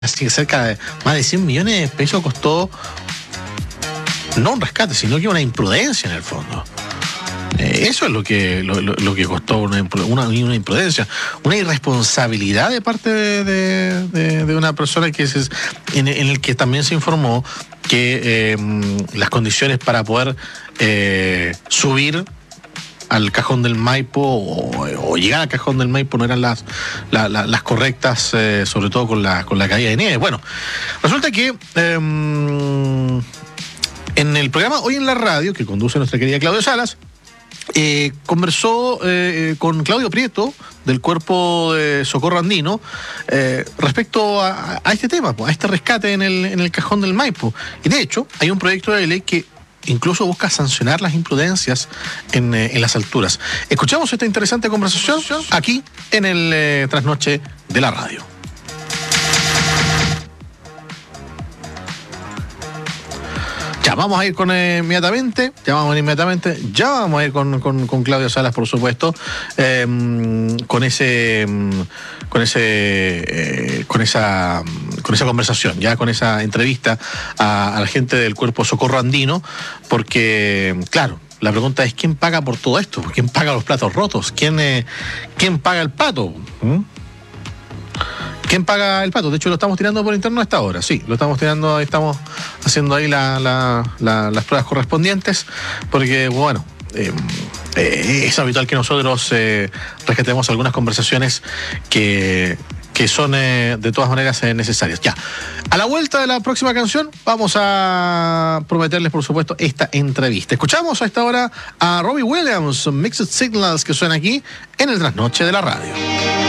Así que cerca de más de 100 millones de pesos costó no un rescate, sino que una imprudencia en el fondo. Eso es lo que costó una imprudencia, una irresponsabilidad de parte de una persona que en el que también se informó que las condiciones para poder subir al Cajón del Maipo o llegar al Cajón del Maipo no eran las correctas, sobre todo con la caída de nieve. Bueno, resulta que en el programa Hoy en la Radio, que conduce nuestra querida Claudia Salas, conversó con Claudio Prieto del Cuerpo de Socorro Andino respecto a este tema, a este rescate en el Cajón del Maipo. Y de hecho hay un proyecto de ley que incluso busca sancionar las imprudencias en las alturas. Escuchamos esta interesante conversación aquí en el Trasnoche de la Radio. Ya vamos a ir inmediatamente con Claudia Salas, por supuesto, con esa conversación, ya con esa entrevista a la gente del Cuerpo Socorro Andino, porque, claro, la pregunta es ¿quién paga por todo esto? ¿Quién paga los platos rotos? ¿Quién paga el pato? ¿Quién paga el pato? De hecho, lo estamos tirando por interno a esta hora. Sí, lo estamos tirando, estamos haciendo ahí las pruebas correspondientes, porque, bueno, es habitual que nosotros rescatemos algunas conversaciones que son de todas maneras necesarias. Ya, a la vuelta de la próxima canción vamos a prometerles, por supuesto, esta entrevista. Escuchamos a esta hora a Robbie Williams, Mixed Signals, que suena aquí en el Trasnoche de la Radio.